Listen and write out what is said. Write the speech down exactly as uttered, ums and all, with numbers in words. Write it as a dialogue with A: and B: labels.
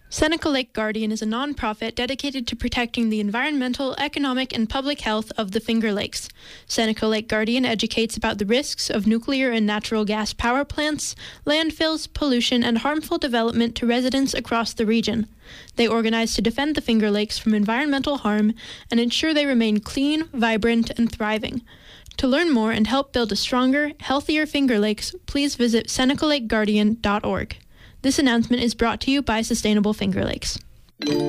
A: Seneca Lake Guardian is a nonprofit dedicated to protecting the environmental, economic, and public health of the Finger Lakes. Seneca Lake Guardian educates about the risks of nuclear and natural gas power plants, landfills, pollution, and harmful development to residents across the region. They organize to defend the Finger Lakes from environmental harm and ensure they remain clean, vibrant, and thriving. To learn more and help build a stronger, healthier Finger Lakes, please visit seneca lake guardian dot org. This announcement is brought to you by Sustainable Finger Lakes.